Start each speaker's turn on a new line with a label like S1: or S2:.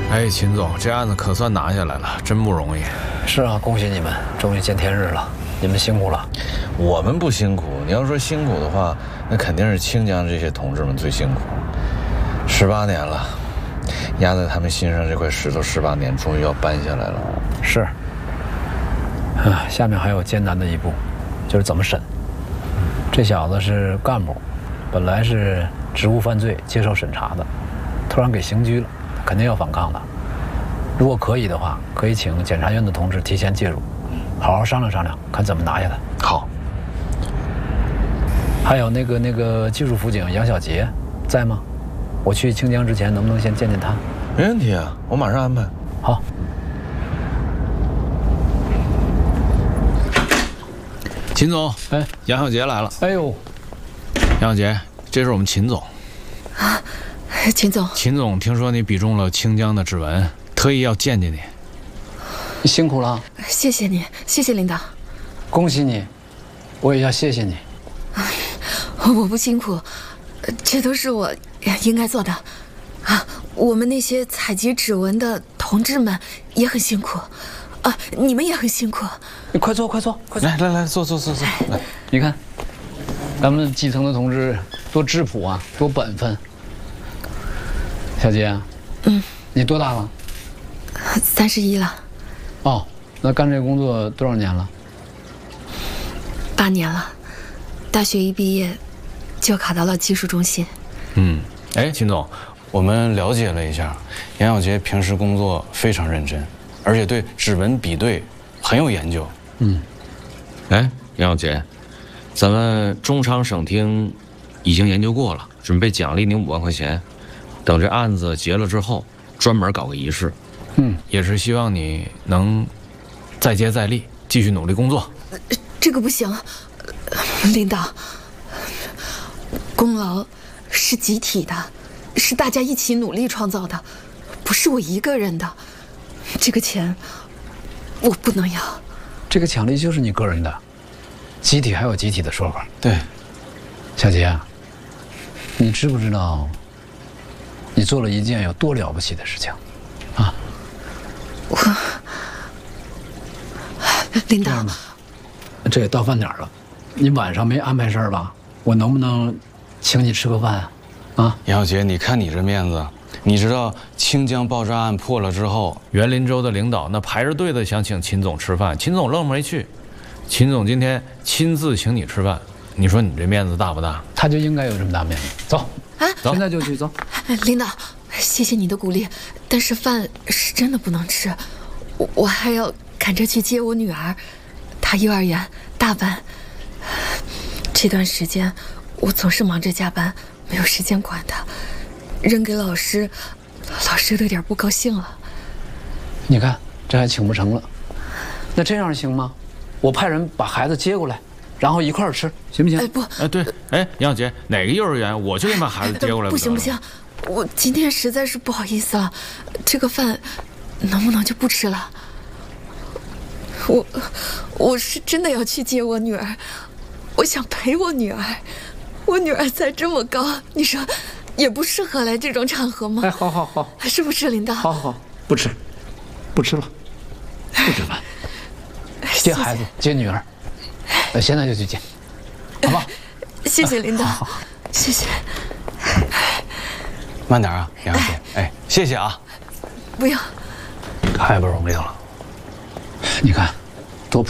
S1: 哎，秦总，这案子可算拿下来了，真不容易。
S2: 是啊，恭喜你们，终于见天日了，你们辛苦了。
S3: 我们不辛苦，你要说辛苦的话，那肯定是清江这些同志们最辛苦。18年了，压在他们心上这块石头18年，终于要搬下来了。
S2: 是。啊，下面还有艰难的一步，就是怎么审。这小子是干部，本来是职务犯罪接受审查的，突然给刑拘了，肯定要反抗的。如果可以的话，可以请检察院的同志提前介入，好好商量商量，看怎么拿下他。
S3: 好。
S2: 还有那个技术辅警杨小杰在吗？我去清江之前，能不能先见见他？
S3: 没问题啊，我马上安排。
S2: 好。
S1: 秦总，
S2: 哎，
S1: 杨小杰来了。
S2: 哎呦，
S1: 杨小杰，这是我们秦总。
S4: 啊，秦总。
S1: 秦总，听说你比中了清江的指纹，特意要见见你。
S2: 你辛苦了。
S4: 谢谢你，谢谢领导。
S2: 恭喜你，我也要谢谢你。
S4: 我不辛苦，这都是我应该做的。啊，我们那些采集指纹的同志们也很辛苦，啊，你们也很辛苦。
S2: 你快坐，快坐，快坐！
S3: 来，坐。来，
S2: 你看，咱们基层的同志多质朴啊，多本分。小杰啊，你多大了
S4: ？31了。
S2: 哦，那干这个工作多少年了
S4: ？8年了，大学一毕业就考到了技术中心。
S1: 哎，秦总，
S3: 我们了解了一下，杨小杰平时工作非常认真，而且对指纹比对很有研究。
S5: 哎，杨小杰，咱们中昌省厅已经研究过了，准备奖励您5万块钱，等这案子结了之后，专门搞个仪式。
S1: 也是希望你能再接再厉，继续努力工作。
S4: 这个不行，领导，功劳是集体的，是大家一起努力创造的，不是我一个人的。这个钱我不能要。
S2: 这个奖励就是你个人的，集体还有集体的说法。
S3: 对，
S2: 小杰啊，你知不知道你做了一件有多了不起的事情啊？
S4: 领导，
S2: 这也到饭点了，你晚上没安排事儿吧？我能不能请你吃个饭啊？
S3: 杨小杰，你看你这面子，你知道清江爆炸案破了之后，
S1: 园林州的领导那排着队的想请秦总吃饭，秦总愣没去。秦总今天亲自请你吃饭，你说你这面子大不大？
S2: 他就应该有这么大面子。走，现在就去走。
S4: 领导，谢谢你的鼓励，但是饭是真的不能吃，我还要赶着去接我女儿，她幼儿园大班。这段时间我总是忙着加班，没有时间管她，扔给老师，老师都有点不高兴了。
S2: 你看，这还请不成了。那这样行吗？我派人把孩子接过来，然后一块儿吃，行不行？
S4: 不，
S1: 对，杨小杰，哪个幼儿园我去给你把孩子接过来。
S4: 不行，我今天实在是不好意思了，这个饭能不能就不吃了？我是真的要去接我女儿，我想陪我女儿。我女儿才这么高，你说也不适合来这种场合吗？
S2: 哎，好，
S4: 是不是领导？
S2: 好，不吃了，不吃饭。接孩子，接女儿，现在就去接，好吧？
S4: 谢谢领导，
S2: 好，
S4: 谢谢。
S3: 慢点啊，杨小杰。哎，谢谢啊。
S4: 不要。
S2: 太不容易了，你看。